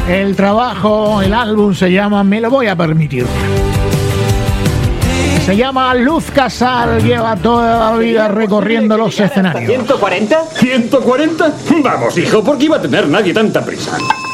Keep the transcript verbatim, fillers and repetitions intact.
El trabajo, el álbum se llama Me lo voy a permitir. Se llama Luz Casal, lleva toda la vida recorriendo los escenarios. ¿ciento cuarenta? ¿ciento cuarenta? Vamos, hijo, ¿por qué iba a tener nadie tanta prisa?